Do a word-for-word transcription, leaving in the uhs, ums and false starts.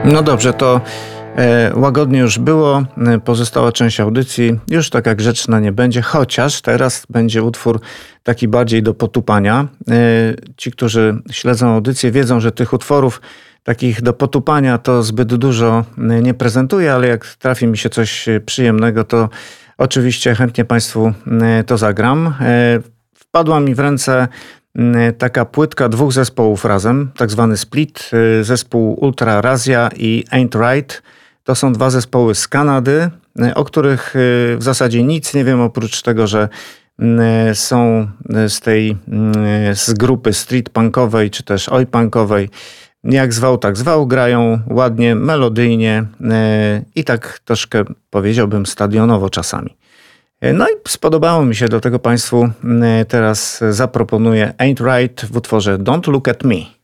No dobrze, to e, łagodnie już było. E, Pozostała część audycji już taka grzeczna nie będzie, chociaż teraz będzie utwór taki bardziej do potupania. E, ci, którzy śledzą audycję, wiedzą, że tych utworów takich do potupania to zbyt dużo nie prezentuję, ale jak trafi mi się coś przyjemnego, to oczywiście chętnie Państwu to zagram. E, Wpadła mi w ręce taka płytka dwóch zespołów razem, tak zwany split, zespół Ultra Razia i Ain't Right. To są dwa zespoły z Kanady, o których w zasadzie nic nie wiem, oprócz tego, że są z tej z grupy street punkowej czy też oi punkowej. Jak zwał, tak zwał, grają ładnie, melodyjnie i tak troszkę powiedziałbym stadionowo czasami. No i spodobało mi się, dlatego Państwu teraz zaproponuję Ain't Right w utworze Don't Look at Me.